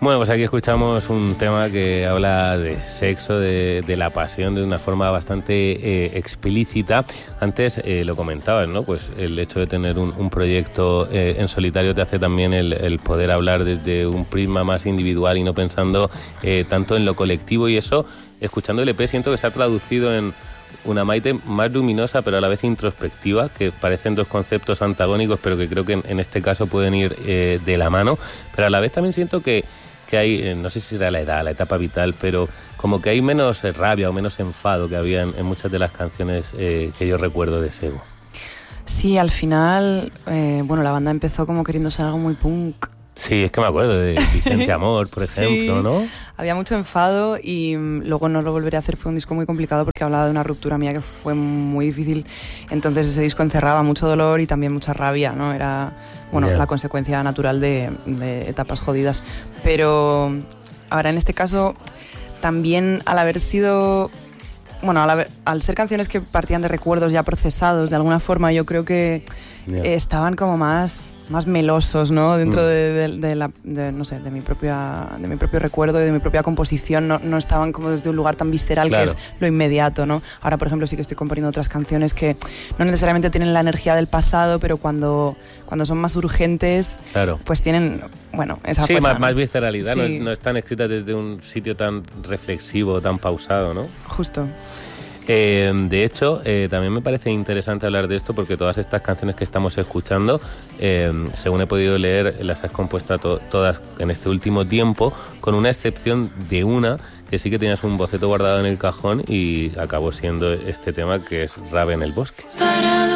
Bueno, pues aquí escuchamos un tema que habla de sexo, de la pasión, de una forma bastante explícita. Antes lo comentabas, ¿no? Pues el hecho de tener un proyecto en solitario te hace también el poder hablar desde un prisma más individual y no pensando tanto en lo colectivo, y eso, escuchando el EP, siento que se ha traducido en una Maite más luminosa pero a la vez introspectiva, que parecen dos conceptos antagónicos pero que creo que en este caso pueden ir de la mano, pero a la vez también siento que hay, no sé si será la edad, la etapa vital, pero como que hay menos rabia o menos enfado que había en muchas de las canciones que yo recuerdo de Sebo. Sí, al final, bueno, la banda empezó como queriendo ser algo muy punk. Sí, es que me acuerdo de Vicente Amor, por ejemplo, ¿no? Había mucho enfado y luego No lo volveré a hacer. Fue un disco muy complicado porque hablaba de una ruptura mía que fue muy difícil. Entonces ese disco encerraba mucho dolor y también mucha rabia, ¿no? Era, bueno, la consecuencia natural de etapas jodidas. Pero ahora en este caso también al haber sido... Bueno, al ser canciones que partían de recuerdos ya procesados, de alguna forma yo creo que estaban como más melosos, ¿no? Dentro de mi propio recuerdo y de mi propia composición. No estaban como desde un lugar tan visceral, claro, que es lo inmediato, ¿no? Ahora, por ejemplo, sí que estoy componiendo otras canciones que no necesariamente tienen la energía del pasado, pero cuando son más urgentes, claro, pues tienen, bueno, esa fuerza, más visceralidad, sí. No están escritas desde un sitio tan reflexivo, tan pausado, ¿no? Justo. De hecho, también me parece interesante hablar de esto porque todas estas canciones que estamos escuchando, según he podido leer, las has compuesto todas en este último tiempo, con una excepción de una que sí que tenías un boceto guardado en el cajón y acabó siendo este tema, que es Rave en el bosque. Parado